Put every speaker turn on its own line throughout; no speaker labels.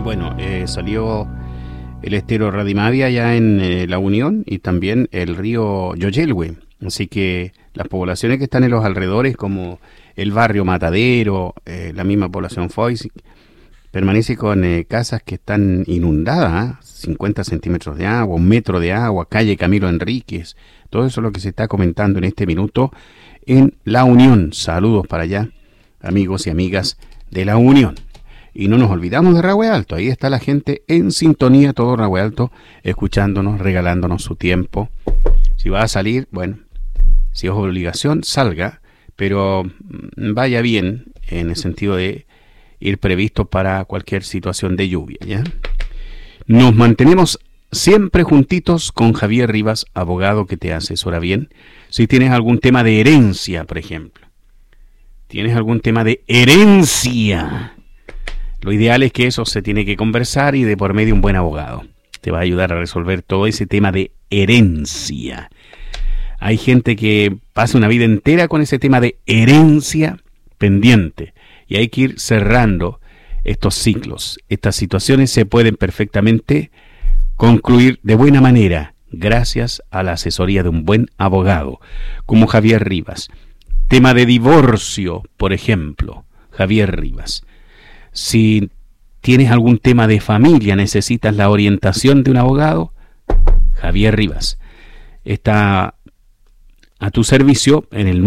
Bueno, salió el estero Radimavia ya en La Unión y también el río Yoyelhue. Así que las poblaciones que están en los alrededores, como el barrio Matadero, la misma población Foix, permanece con casas que están inundadas, 50 centímetros de agua, 1 metro de agua, calle Camilo Enríquez. Todo eso es lo que se está comentando en este minuto en La Unión. Saludos para allá, amigos y amigas de La Unión. Y no nos olvidamos de Rahue Alto, ahí está la gente en sintonía, todo Rahue Alto, escuchándonos, regalándonos su tiempo. Si va a salir, bueno, si es obligación, salga, pero vaya bien en el sentido de ir previsto para cualquier situación de lluvia, ¿ya? Nos mantenemos siempre juntitos con Javier Rivas, abogado que te asesora bien. Si tienes algún tema de herencia, por ejemplo, tienes algún tema de herencia, lo ideal es que eso se tiene que conversar y de por medio un buen abogado te va a ayudar a resolver todo ese tema de herencia. Hay gente que pasa una vida entera con ese tema de herencia pendiente y hay que ir cerrando estos ciclos. Estas situaciones se pueden perfectamente concluir de buena manera gracias a la asesoría de un buen abogado como Javier Rivas. Tema de divorcio, por ejemplo, Javier Rivas. Si tienes algún tema de familia, necesitas la orientación de un abogado, Javier Rivas está a tu servicio en el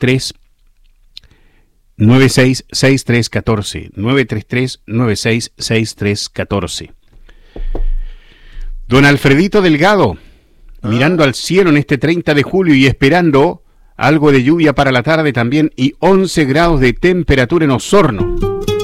933-966314, 933-966314. Don Alfredito Delgado, mirando al cielo en este 30 de julio y esperando algo de lluvia para la tarde también y 11 grados de temperatura en Osorno.